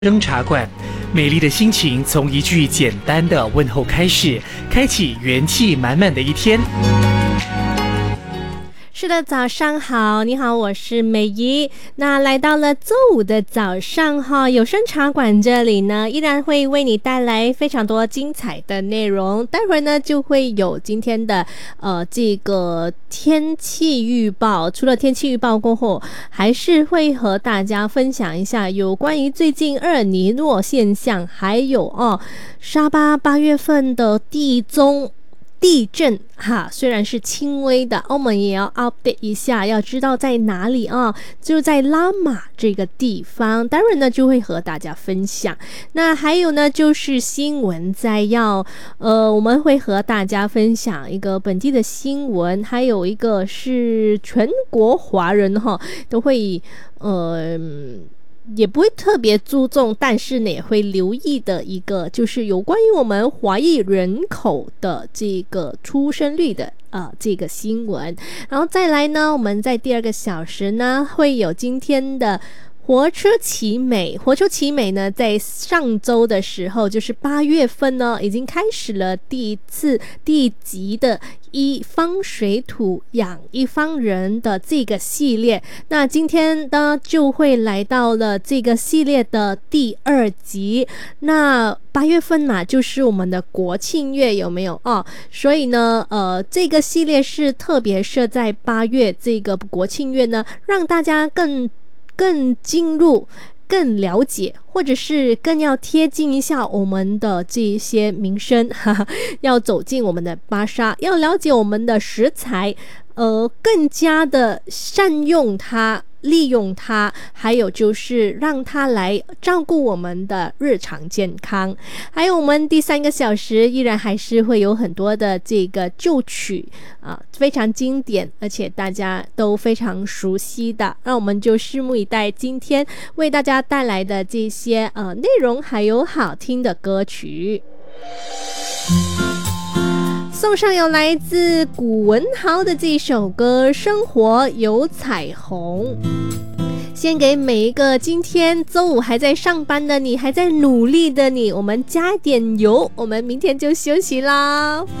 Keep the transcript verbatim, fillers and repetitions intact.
生茶馆，美丽的心情从一句简单的问候开始，开启元气满满的一天。 是的，早上好，你好，我是美仪。那来到了周五的早上哈，有声茶馆这里呢，依然会为你带来非常多精彩的内容。待会儿呢，就会有今天的呃这个天气预报。除了天气预报过后，还是会和大家分享一下有关于最近厄尔尼诺现象，还有哦沙巴八月份的地中地震哈，虽然是轻微的，我们也要 update 一下，要知道在哪里啊？就在拉玛这个地方，当然呢就会和大家分享。那还有呢就是新闻摘要，呃，我们会和大家分享一个本地的新闻，还有一个是全国华人哈都会呃。也不会特别注重，但是呢也会留意的一个，就是有关于我们华裔人口的这个出生率的呃这个新闻。然后再来呢，我们在第二个小时呢会有今天的火车奇美。火车奇美呢，在上周的时候，就是八月份呢，已经开始了第一次第一集的一方水土养一方人的这个系列。那今天呢，就会来到了这个系列的第二集。那八月份嘛，就是我们的国庆月，有没有哦？所以呢，呃，这个系列是特别设在八月这个国庆月呢，让大家更。更进入更了解，或者是更要贴近一下我们的这些民生，哈哈，要走进我们的巴沙，要了解我们的食材，呃，更加的善用它，利用它，还有就是让它来照顾我们的日常健康。还有我们第三个小时依然还是会有很多的这个旧曲啊，非常经典，而且大家都非常熟悉的，让我们就拭目以待今天为大家带来的这些呃内容，还有好听的歌曲。送上有来自古文豪的这首歌《生活有彩虹》，献给每一个今天周五还在上班的你，还在努力的你，我们加点油，我们明天就休息啦。